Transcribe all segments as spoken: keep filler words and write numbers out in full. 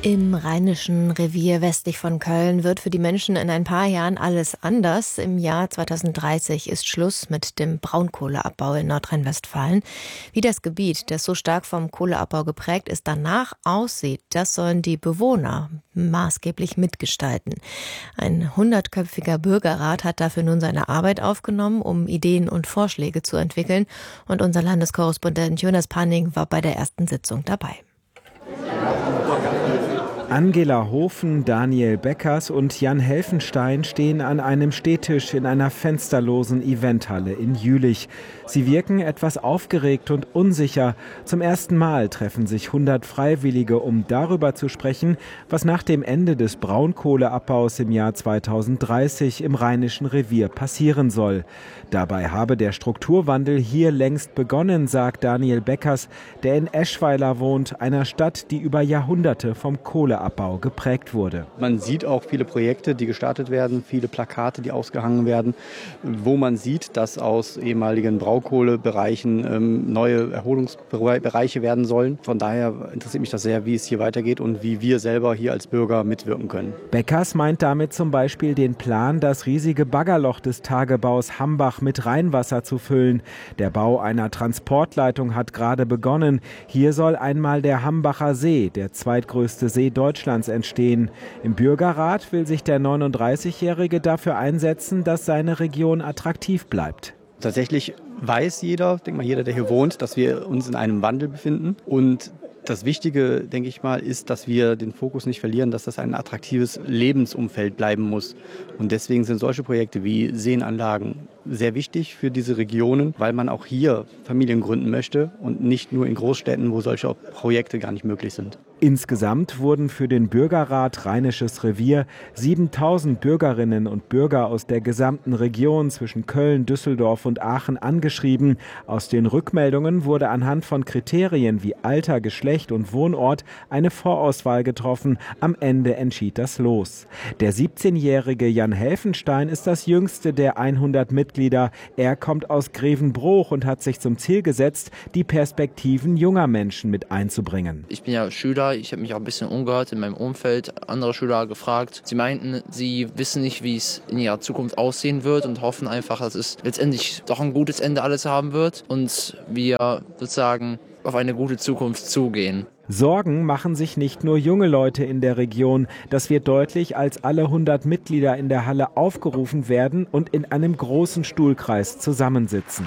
Im Rheinischen Revier westlich von Köln wird für die Menschen in ein paar Jahren alles anders. Im Jahr zweitausenddreißig ist Schluss mit dem Braunkohleabbau in Nordrhein-Westfalen. Wie das Gebiet, das so stark vom Kohleabbau geprägt ist, danach aussieht, das sollen die Bewohner maßgeblich mitgestalten. Ein hundertköpfiger Bürgerrat hat dafür nun seine Arbeit aufgenommen, um Ideen und Vorschläge zu entwickeln. Und unser Landeskorrespondent Jonas Panning war bei der ersten Sitzung dabei. Angela Hofen, Daniel Beckers und Jan Helfenstein stehen an einem Stehtisch in einer fensterlosen Eventhalle in Jülich. Sie wirken etwas aufgeregt und unsicher. Zum ersten Mal treffen sich hundert Freiwillige, um darüber zu sprechen, was nach dem Ende des Braunkohleabbaus im Jahr zweitausenddreißig im Rheinischen Revier passieren soll. Dabei habe der Strukturwandel hier längst begonnen, sagt Daniel Beckers, der in Eschweiler wohnt, einer Stadt, die über Jahrhunderte vom Kohleabbau geprägt wurde. Man sieht auch viele Projekte, die gestartet werden, viele Plakate, die ausgehangen werden, wo man sieht, dass aus ehemaligen Braunkohlebereichen ähm, neue Erholungsbereiche werden sollen. Von daher interessiert mich das sehr, wie es hier weitergeht und wie wir selber hier als Bürger mitwirken können. Beckers meint damit zum Beispiel den Plan, das riesige Baggerloch des Tagebaus Hambach mit Rheinwasser zu füllen. Der Bau einer Transportleitung hat gerade begonnen. Hier soll einmal der Hambacher See, der zweitgrößte See Deutschlands, entstehen. Im Bürgerrat will sich der neununddreißigjährige dafür einsetzen, dass seine Region attraktiv bleibt. Tatsächlich weiß jeder, denke mal jeder, der hier wohnt, dass wir uns in einem Wandel befinden. Und das Wichtige, denke ich mal, ist, dass wir den Fokus nicht verlieren, dass das ein attraktives Lebensumfeld bleiben muss. Und deswegen sind solche Projekte wie Seenanlagen sehr wichtig für diese Regionen, weil man auch hier Familien gründen möchte und nicht nur in Großstädten, wo solche Projekte gar nicht möglich sind. Insgesamt wurden für den Bürgerrat Rheinisches Revier siebentausend Bürgerinnen und Bürger aus der gesamten Region zwischen Köln, Düsseldorf und Aachen angeschrieben. Aus den Rückmeldungen wurde anhand von Kriterien wie Alter, Geschlecht und Wohnort eine Vorauswahl getroffen. Am Ende entschied das Los. Der siebzehnjährige Jan Helfenstein ist das jüngste der hundert Mitglieder. Er kommt aus Grevenbroich und hat sich zum Ziel gesetzt, die Perspektiven junger Menschen mit einzubringen. Ich bin ja Schüler. Ich habe mich auch ein bisschen umgehört in meinem Umfeld, andere Schüler gefragt. Sie meinten, sie wissen nicht, wie es in ihrer Zukunft aussehen wird und hoffen einfach, dass es letztendlich doch ein gutes Ende alles haben wird und wir sozusagen auf eine gute Zukunft zugehen. Sorgen machen sich nicht nur junge Leute in der Region. Das wird deutlich, als alle hundert Mitglieder in der Halle aufgerufen werden und in einem großen Stuhlkreis zusammensitzen.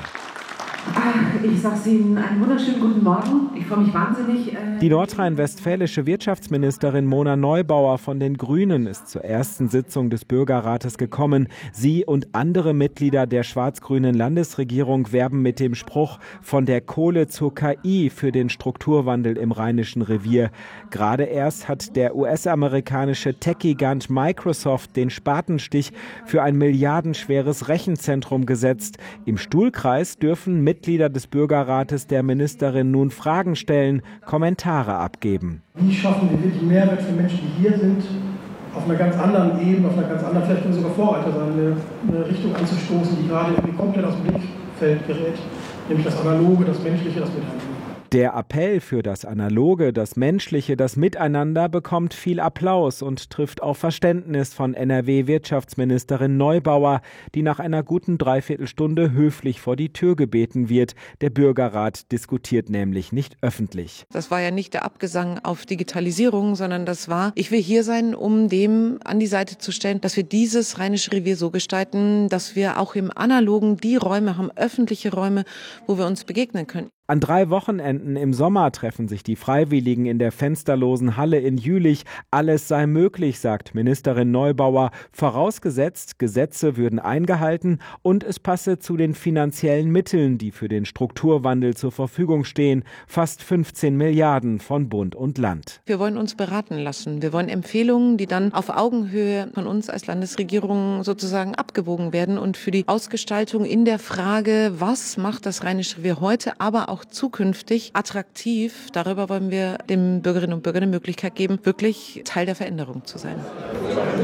Ich sage Ihnen einen wunderschönen guten Morgen. Ich freue mich wahnsinnig. Die nordrhein-westfälische Wirtschaftsministerin Mona Neubauer von den Grünen ist zur ersten Sitzung des Bürgerrates gekommen. Sie und andere Mitglieder der schwarz-grünen Landesregierung werben mit dem Spruch von der Kohle zur K I für den Strukturwandel im Rheinischen Revier. Gerade erst hat der U S-amerikanische Tech-Gigant Microsoft den Spatenstich für ein milliardenschweres Rechenzentrum gesetzt. Im Stuhlkreis dürfen Mitglieder des Bürgerrates der Ministerin nun Fragen stellen, Kommentare abgeben. Wie schaffen wir wirklich Mehrwert für Menschen, die hier sind, auf einer ganz anderen Ebene, auf einer ganz anderen, vielleicht können wir sogar Vorreiter sein, eine, eine Richtung anzustoßen, die gerade irgendwie komplett aus dem Blickfeld gerät, nämlich das Analoge, das Menschliche, das Miteinander. Der Appell für das Analoge, das Menschliche, das Miteinander bekommt viel Applaus und trifft auf Verständnis von N R W-Wirtschaftsministerin Neubauer, die nach einer guten Dreiviertelstunde höflich vor die Tür gebeten wird. Der Bürgerrat diskutiert nämlich nicht öffentlich. Das war ja nicht der Abgesang auf Digitalisierung, sondern das war, ich will hier sein, um dem an die Seite zu stellen, dass wir dieses Rheinische Revier so gestalten, dass wir auch im Analogen die Räume haben, öffentliche Räume, wo wir uns begegnen können. An drei Wochenenden im Sommer treffen sich die Freiwilligen in der fensterlosen Halle in Jülich. Alles sei möglich, sagt Ministerin Neubauer, vorausgesetzt, Gesetze würden eingehalten und es passe zu den finanziellen Mitteln, die für den Strukturwandel zur Verfügung stehen. Fast fünfzehn Milliarden von Bund und Land. Wir wollen uns beraten lassen. Wir wollen Empfehlungen, die dann auf Augenhöhe von uns als Landesregierung sozusagen abgewogen werden und für die Ausgestaltung in der Frage, was macht das Rheinische Revier heute, aber auch auch zukünftig attraktiv. Darüber wollen wir den Bürgerinnen und Bürgern die Möglichkeit geben, wirklich Teil der Veränderung zu sein.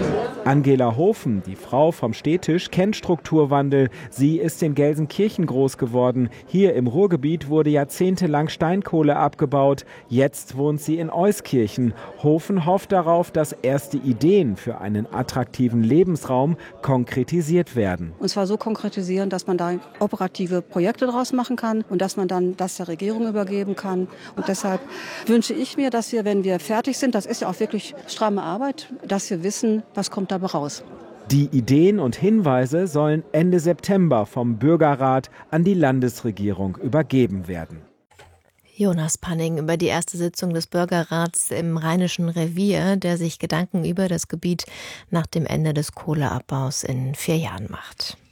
Angela Hofen, die Frau vom Städtisch, kennt Strukturwandel. Sie ist in Gelsenkirchen groß geworden. Hier im Ruhrgebiet wurde jahrzehntelang Steinkohle abgebaut. Jetzt wohnt sie in Euskirchen. Hofen hofft darauf, dass erste Ideen für einen attraktiven Lebensraum konkretisiert werden. Und zwar so konkretisieren, dass man da operative Projekte draus machen kann und dass man dann das der Regierung übergeben kann. Und deshalb wünsche ich mir, dass wir, wenn wir fertig sind, das ist ja auch wirklich stramme Arbeit, dass wir wissen, was kommt dabei raus. Die Ideen und Hinweise sollen Ende September vom Bürgerrat an die Landesregierung übergeben werden. Jonas Panning über die erste Sitzung des Bürgerrats im Rheinischen Revier, der sich Gedanken über das Gebiet nach dem Ende des Kohleabbaus in vier Jahren macht.